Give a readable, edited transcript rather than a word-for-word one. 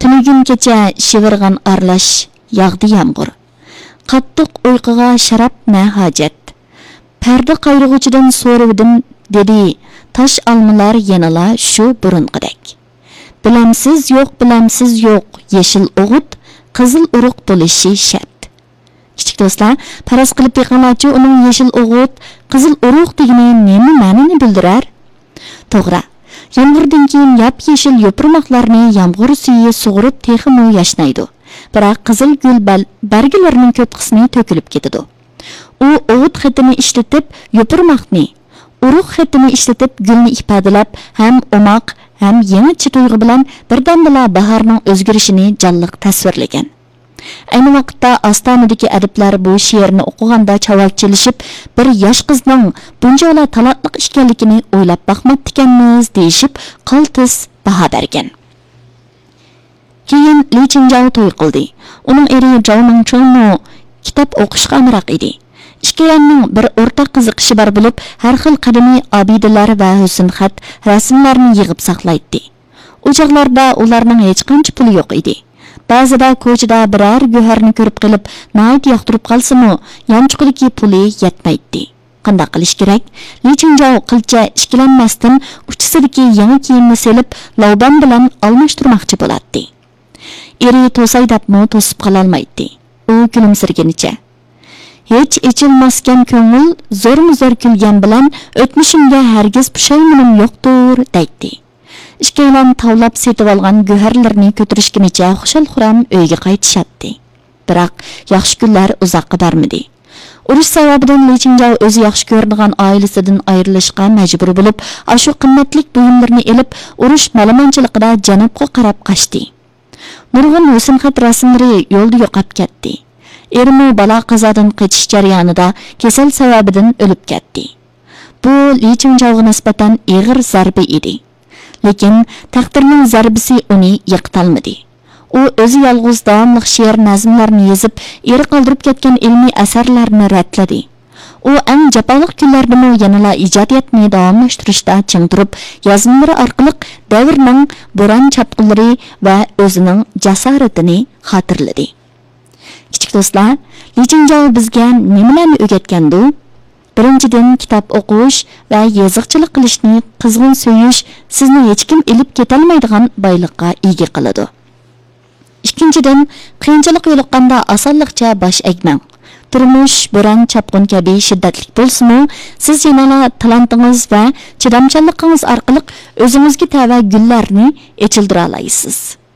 Tuni-gün kecha shivirg'an arlash, yağdı yağmur. Qattiq uyquga sharab na hojat. Parda qayrug'uchidan so'radim, dedi, tash almalar yanala shu burunqidek. Bilamsiz yo'q, yeshil o'g'it, qizil uruq bo'lishi shart. Kichik do'stlar, faraz qilib beqanlarchi uning yeshil o'g'it, qizil uruq degani nima ma'noni bildirar? To'g'ri. Yomg'irdan keyin yap-yeshil yo'pirmoqlarni yomg'ir suvi sug'urib texmi yashnaydi. Biroq qizil gul barglarining ko'p qismi to'kilib ketadi. U o'g'it xatini ishlatib yo'pirmoqni, uruq xatini ishlatib gulni ifodalab, ham omoq, ham yangicha tuyg'u bilan birdamla bahorning o'zgarishini jonliq tasvirlagan. Ayni vaqtda Ostonadagi adiblar bu she'rni o'qiganda chavalchilishib, bir yosh qizning buncha talantli ekanligini o'ylab boqmabdikanmiz deyishib, qaltis baho bergan. Keyin Li Qingzhao to'y qildi. Uning eri Zhao Mingchunmi kitob o'qishga amroq edi. Ikkilarning bir o'rtaq qiziqishi bor bo'lib, har xil qadimiy obidalar va husnxat rasmlarni yig'ib saqlaydi. O chaqlarda ularning hech qancha puli yo'q edi. Ba'zida ko'chada biror go'harni ko'rib qilib, nayt yoqtirib qolsa-mu, yonchiqdagi puli yetmaydi. Qanday qilish kerak? Li Qingzhao qilcha ishkilanmasdan uchisidagi yangi kiyimni selib, lavban bilan almashtirmoqchi bo'ladi. Eri to'say debmi to'sib qola olmaydi. U kulimsirganicha. Hech ichilmasgan ko'ngil zo'rmi-zo'r kulgan bilan o'tmishimga hargiz pushaymonim yo'qdir, deydi. Ishkaylan tavlab setib olgan go'harlarni ko'tirishgunicha xushal-xuram uyga qaytishadi. Biroq yaxshi kunlar uzoqqa bormadi. Urush sababidan Li Qingzhao o'zi yaxshi ko'radigan oilasidan ayrilishga majbur bo'lib, ashu qimmatli buyumlarni elib, urush malamonchiligida janubga qarab qochdi. Nurg'un husnxat rasmlari yo'lda yo'qolib ketdi. Ermi balo qazodan qochish jarayonida kasal sababidan o'lib ketdi. Bu Li Qingzhaoga nisbatan og'ir zarba edi. Lekin taqdirning zarbisi uni yiqitolmadi. U o'zi yolg'iz davomli she'r nazmlarni yozib, eri qoldirib ketgan ilmiy asarlarni ratladi. U eng jafoliq kunlarda yanada ijodiyatni davomlashtirishda ching turib, yozmalari orqali davrning bo'ron chapqinlari va o'zining jasoratini xotirladi. Kichik do'stlar, Li Qingzhao bizga nimalarni o'rgatgandi? Birinchidan kitob o'qish va yoziqchilik qilishni qizg'in so'yish sizni hech kim ilib ketolmaydigan boyliqqa ega qiladi. Ikkinchidan, qiyinchilik yo'liqqanda osonlikcha bosh egmang. Turmush bo'ron chapqin kabi shiddatli bo'lsa-mu, siz yanada talantingiz va chidamchanligingiz orqali o'zingizga tava gullarni echildira olasiz.